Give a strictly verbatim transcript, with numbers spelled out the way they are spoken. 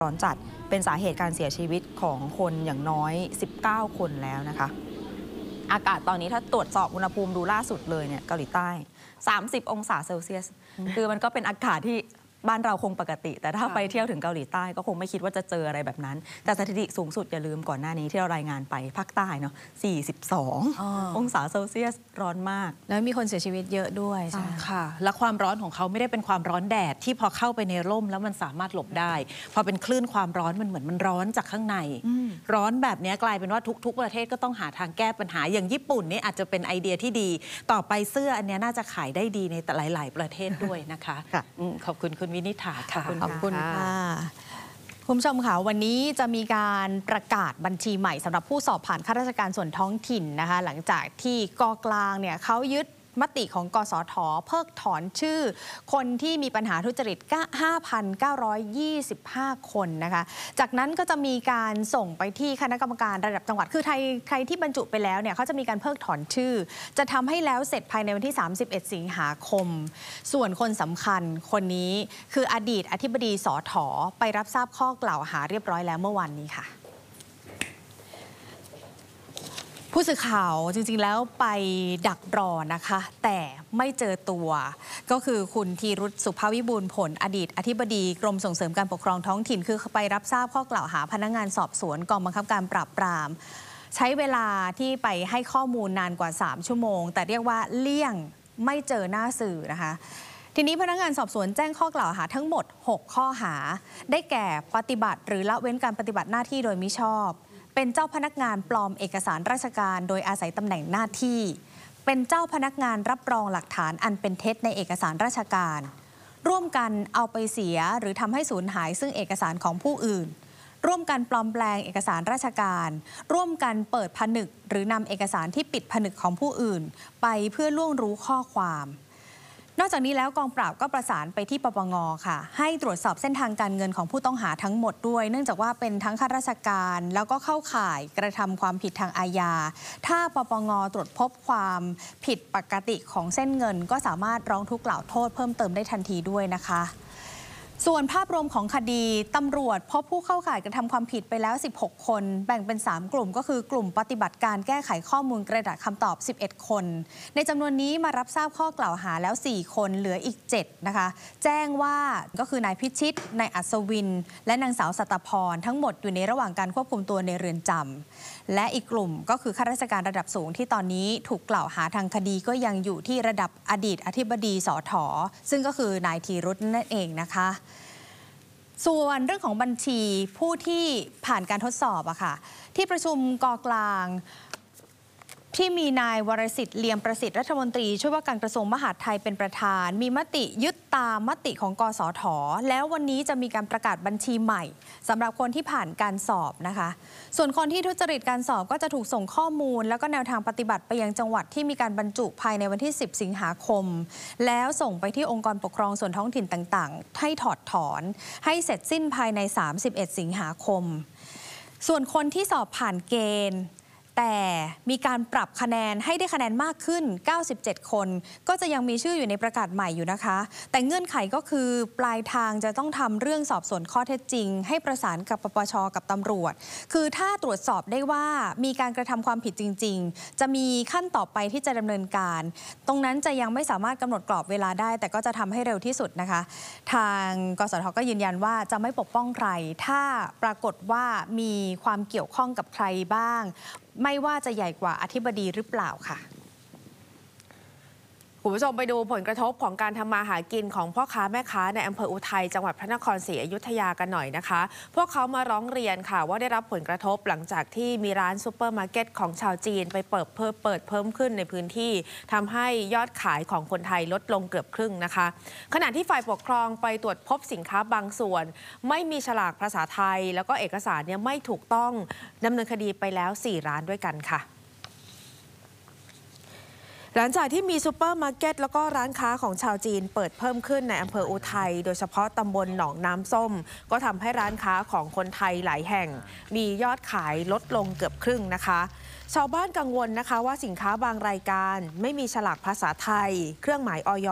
ร้อนจัดเป็นสาเหตุการเสียชีวิตของคนอย่างน้อยสิบเก้าคนแล้วนะคะอากาศตอนนี้ถ้าตรวจสอบอุณหภูมิดูล่าสุดเลยเนี่ยเกาหลีใต้สามสิบองศาเซลเซียสคือมันก็เป็นอากาศที่บ้านเราคงปกติแต่ถ้าไปเที่ยวถึงเกาหลีใต้ก็คงไม่คิดว่าจะเจออะไรแบบนั้นแต่สถิติสูงสุดอย่าลืมก่อนหน้านี้ที่เรารายงานไปภาคใต้เนาะสี่สิบสององศาเซลเซียสร้อนมากแล้วมีคนเสียชีวิตเยอะด้วยใช่ค่ะและความร้อนของเขาไม่ได้เป็นความร้อนแดดที่พอเข้าไปในร่มแล้วมันสามารถหลบได้พอเป็นคลื่นความร้อนมันเหมือนมันร้อนจากข้างในร้อนแบบนี้กลายเป็นว่าทุกๆประเทศก็ต้องหาทางแก้ปัญหาอย่างญี่ปุ่นนี่อาจจะเป็นไอเดียที่ดีต่อไปเสื้ออันนี้น่าจะขายได้ดีในหลายๆประเทศด้วยนะคะขอบคุณคุณวินิษฐาค่ะขอบคุณค่ะคุณผู้ชมค่ะวันนี้จะมีการประกาศบัญชีใหม่สำหรับผู้สอบผ่านข้าราชการส่วนท้องถิ่นนะคะหลังจากที่กกลางเนี่ยเขายึดมติของกสท.เพิกถอนชื่อคนที่มีปัญหาทุจริต ห้าพันเก้าร้อยยี่สิบห้า คนนะคะจากนั้นก็จะมีการส่งไปที่คณะกรรมการระดับจังหวัดคือใครใครที่บรรจุไปแล้วเนี่ยเขาจะมีการเพิกถอนชื่อจะทำให้แล้วเสร็จภายในวันที่สามสิบเอ็ดสิงหาคมส่วนคนสำคัญคนนี้คืออดีตอธิบดีสท.ไปรับทราบข้อกล่าวหาเรียบร้อยแล้วเมื่อวานนี้ค่ะผู้สื่อข่าวจริงๆแล้วไปดักรอนะคะแต่ไม่เจอตัวก็คือคุณธีรุษสุภาวิบูลย์ผลอดีตอธิบดีกรมส่งเสริมการปกครองท้องถิ่นคือไปรับทราบข้อกล่าวหาพนักงานสอบสวนกองบังคับการปราบปรามใช้เวลาที่ไปให้ข้อมูลนานกว่าสามชั่วโมงแต่เรียกว่าเลี่ยงไม่เจอหน้าสื่อนะคะทีนี้พนักงานสอบสวนแจ้งข้อกล่าวหาทั้งหมดหกข้อหาได้แก่ปฏิบัติหรือละเว้นการปฏิบัติหน้าที่โดยมิชอบเป็นเจ้าพนักงานปลอมเอกสารราชการโดยอาศัยตำแหน่งหน้าที่เป็นเจ้าพนักงานรับรองหลักฐานอันเป็นเท็จในเอกสารราชการร่วมกันเอาไปเสียหรือทำให้สูญหายซึ่งเอกสารของผู้อื่นร่วมกันปลอมแปลงเอกสารราชการร่วมกันเปิดผนึกหรือนำเอกสารที่ปิดผนึกของผู้อื่นไปเพื่อล่วงรู้ข้อความนอกจากนี้แล้วกองปราบก็ประสานไปที่ปปง.ค่ะให้ตรวจสอบเส้นทางการเงินของผู้ต้องหาทั้งหมดด้วยเนื่องจากว่าเป็นทั้งข้าราชการแล้วก็เข้าข่ายกระทำความผิดทางอาญาถ้าปปง.ตรวจพบความผิดปกติของเส้นเงินก็สามารถร้องทุกข์กล่าวโทษเพิ่มเติมได้ทันทีด้วยนะคะส่วนภาพรวมของคดีตำรวจพบผู้เข้าข่ายกระทำความผิดไปแล้วสิบหกคนแบ่งเป็นสามกลุ่มก็คือกลุ่มปฏิบัติการแก้ไขข้อมูลกระดาษคำตอบสิบเอ็ดคนในจำนวนนี้มารับทราบข้อกล่าวหาแล้วสี่คนเหลืออีกเจ็ดนะคะแจ้งว่าก็คือนายพิชิตนายอัศวินและนางสาวสัตพรทั้งหมดอยู่ในระหว่างการควบคุมตัวในเรือนจำและอีกกลุ่มก็คือข้าราชการระดับสูงที่ตอนนี้ถูกกล่าวหาทางคดีก็ยังอยู่ที่ระดับอดีตอธิบดีสท.ซึ่งก็คือนายธีรุษนั่นเองนะคะส่วนเรื่องของบัญชีผู้ที่ผ่านการทดสอบอะค่ะที่ประชุมกกลางที่มีนายวรสิทธิ์เลียมประสิทธิ์รัฐมนตรีช่วยว่าการกระทรวงมหาดไทยเป็นประธานมีมติยึดตามมติของกสท.แล้ววันนี้จะมีการประกาศบัญชีใหม่สำหรับคนที่ผ่านการสอบนะคะส่วนคนที่ทุจริตการสอบก็จะถูกส่งข้อมูลแล้วก็แนวทางปฏิบัติไปยังจังหวัดที่มีการบรรจุภายในวันที่สิบสิงหาคมแล้วส่งไปที่องค์กรปกครองส่วนท้องถิ่นต่างๆให้ถอดถอนให้เสร็จสิ้นภายในสามสิบเอ็ดสิงหาคมส่วนคนที่สอบผ่านเกณฑ์แต่มีการปรับคะแนนให้ได้คะแนนมากขึ้นเก้าสิบเจ็ดคนก็จะยังมีชื่ออยู่ในประกาศใหม่อยู่นะคะแต่เงื่อนไขก็คือปลายทางจะต้องทำเรื่องสอบสวนข้อเท็จจริงให้ประสานกับปปช.กับตำรวจคือถ้าตรวจสอบได้ว่ามีการกระทำความผิดจริงๆจะมีขั้นต่อไปที่จะดำเนินการตรงนั้นจะยังไม่สามารถกำหนดกรอบเวลาได้แต่ก็จะทำให้เร็วที่สุดนะคะทางกสท.ก็ยืนยันว่าจะไม่ปกป้องใครถ้าปรากฏว่ามีความเกี่ยวข้องกับใครบ้างไม่ว่าจะใหญ่กว่าอธิบดีหรือเปล่าค่ะคุณผู้ชมไปดูผลกระทบของการทำมาหากินของพ่อค้าแม่ค้าในอำเภออุทัยจังหวัดพระนครศรีอยุธยากันหน่อยนะคะพวกเขามาร้องเรียนค่ะว่าได้รับผลกระทบหลังจากที่มีร้านซูเปอร์มาร์เก็ตของชาวจีนไปเปิดเพิ่มเปิดเพิ่มขึ้นในพื้นที่ทำให้ยอดขายของคนไทยลดลงเกือบครึ่งนะคะขณะที่ฝ่ายปกครองไปตรวจพบสินค้าบางส่วนไม่มีฉลากภาษาไทยแล้วก็เอกสารเนี่ยไม่ถูกต้องดำเนินคดีไปแล้วสี่ร้านด้วยกันค่ะหลังจากที่มีซูเปอร์มาร์เก็ตแล้วก็ร้านค้าของชาวจีนเปิดเพิ่มขึ้นในอำเภออุทัยโดยเฉพาะตำบลหนองน้ำส้มก็ทำให้ร้านค้าของคนไทยหลายแห่งมียอดขายลดลงเกือบครึ่งนะคะชาวบ้านกังวลนะคะว่าสินค้าบางรายการไม่มีฉลากภาษาไทยเครื่องหมายอย